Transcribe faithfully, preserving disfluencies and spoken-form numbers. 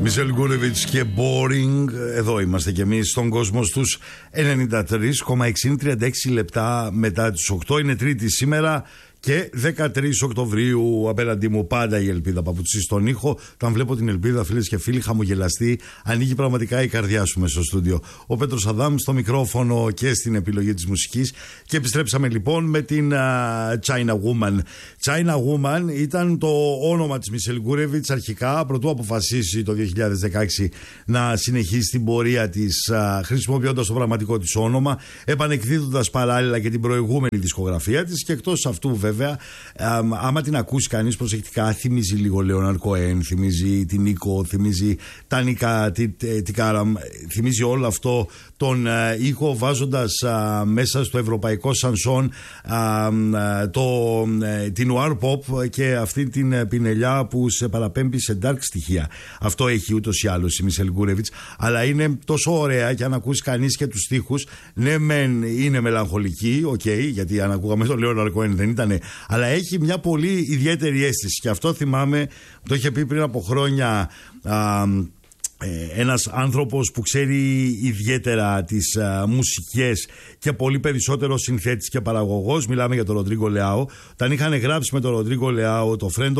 Μισελ Γκούρεβιτς και Boring. Εδώ είμαστε κι εμείς στον κόσμο στους ενενήντα τρία κόμμα έξι, τριάντα έξι λεπτά μετά τις οκτώ. Είναι Τρίτη σήμερα και δεκατρείς Οκτωβρίου. Απέναντί μου πάντα η ελπίδα παπουτσί στον ήχο. Όταν βλέπω την ελπίδα, φίλες και φίλοι, χαμογελαστή, ανοίγει πραγματικά η καρδιά σου μέσα στο στούντιο. Ο Πέτρος Αδάμ στο μικρόφωνο και στην επιλογή της μουσικής. Και επιστρέψαμε λοιπόν με την uh, China Woman. China Woman ήταν το όνομα της Μισελ Γκούρεβιτς αρχικά, προτού αποφασίσει το δύο χιλιάδες δεκαέξι να συνεχίσει την πορεία της uh, χρησιμοποιώντας το πραγματικό της όνομα, επανεκδίδοντας παράλληλα και την προηγούμενη δισκογραφία της. Και εκτός αυτού, βέβαια, Βέβαια, άμα την ακούσει κανείς προσεκτικά, θυμίζει λίγο Λέοναρντ Κοέν, θυμίζει την Νίκο, θυμίζει τα Νίκα, την Κάραμ, θυμίζει όλο αυτό τον ήχο, βάζοντας μέσα στο ευρωπαϊκό σανσόν το, την noir pop και αυτή την πινελιά που σε παραπέμπει σε dark στοιχεία. Αυτό έχει ούτως ή άλλως η Μισελ Γκούρεβιτς, αλλά είναι τόσο ωραία και αν ακούσει κανείς και τους στίχους, ναι μεν είναι μελαγχολική, οκ, okay, γιατί αν ακούγαμε τον Λέοναρντ Κοέν δεν ήταν, αλλά έχει μια πολύ ιδιαίτερη αίσθηση και αυτό θυμάμαι, το είχε πει πριν από χρόνια α, ε, ένας άνθρωπος που ξέρει ιδιαίτερα τις α, μουσικές και πολύ περισσότερο συνθέτης και παραγωγός. Μιλάμε για τον Ροντρίγκο Λεάο. Όταν είχαν γράψει με τον Ροντρίγκο Λεάο το Friend